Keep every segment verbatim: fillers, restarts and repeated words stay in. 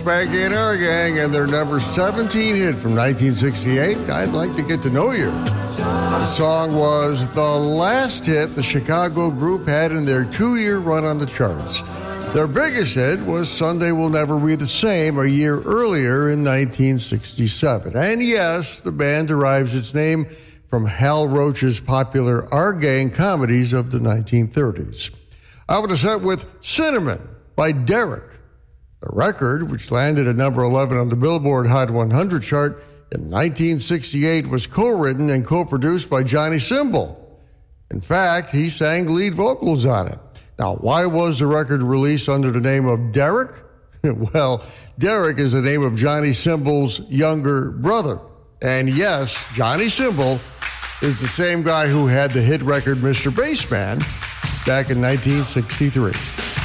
Spanky and our gang and their number seventeen hit from nineteen sixty-eight, I'd Like to Get to Know You. The song was the last hit the Chicago group had in their two-year run on the charts. Their biggest hit was Sunday Will Never Be the Same a year earlier in nineteen sixty-seven. And yes, the band derives its name from Hal Roach's popular Our Gang comedies of the nineteen thirties. I would have set with Cinnamon by Derek. The record, which landed at number eleven on the Billboard Hot one hundred chart in nineteen sixty-eight, was co-written and co-produced by Johnny Cymbal. In fact, he sang lead vocals on it. Now, why was the record released under the name of Derek? Well, Derek is the name of Johnny Cymbal's younger brother. And yes, Johnny Cymbal is the same guy who had the hit record Mister Bassman back in nineteen sixty-three.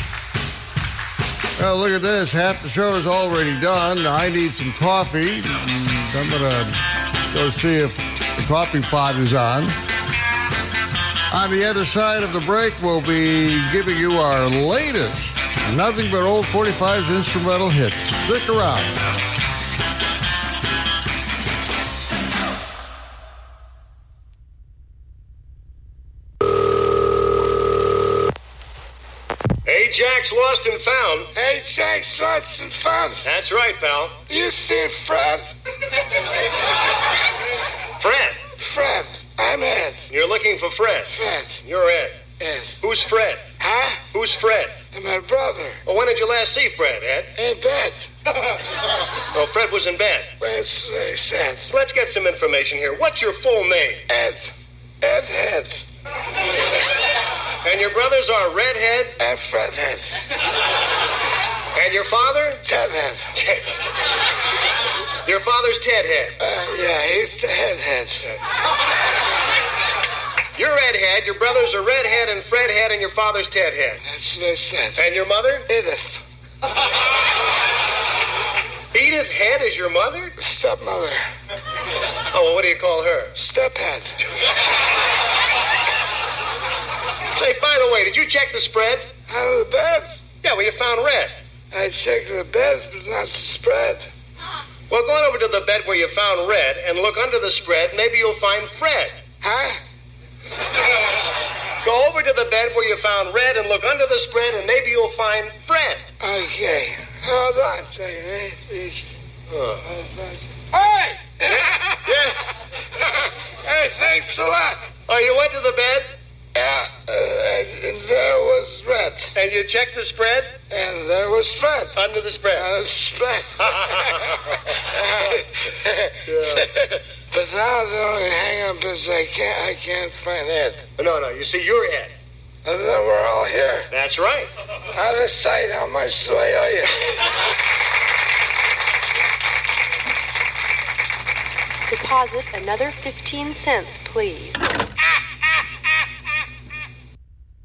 Well, look at this. Half the show is already done. I need some coffee. I'm going to go see if the coffee pot is on. On the other side of the break, we'll be giving you our latest Nothing But Old forty-fives instrumental hits. Stick around. Hey, Jack's Lost and Found. Hey, Jack's Lost and Found. That's right, pal. You see Fred? Fred? Fred. I'm Ed. You're looking for Fred? Fred. You're Ed. Ed. Who's Fred? Huh? Who's Fred? And my brother. Well, when did you last see Fred, Ed? In bed. Oh, Fred was in bed. That's what they said. Let's get some information here. What's your full name? Ed. Ed Head. And your brothers are Redhead? And Fred Head. And your father? Ted Head. Ted. Your father's Ted Head? Uh, yeah, he's the head head. You're Redhead, your brothers are Redhead and Fred Head, and your father's Ted Head. That's what I said. And your mother? Edith. Edith Head is your mother? Stepmother. Oh, well, what do you call her? Stephead. Say, by the way, did you check the spread? Out of the bed? Yeah, well, you found Red. I checked the bed, but not the spread. Well, go on over to the bed where you found Red and look under the spread. Maybe you'll find Fred. Huh? Go over to the bed where you found Red and look under the spread, and maybe you'll find Fred. Okay. Hold on a second, eh? Please. Huh. Hey! Yes. Hey, thanks a lot. Oh, you went to the bed? Yeah, uh, and there was Red. And you checked the spread? And there was Fred. Under the spread. Uh, spread. Yeah. But now the only hang-up is I can't, I can't find Ed. No, no, you see, you're Ed. And then we're all here. That's right. Out of sight, how much do I owe you? Deposit another fifteen cents, please.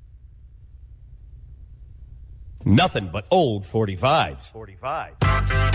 Nothing but old forty-fives. forty-five.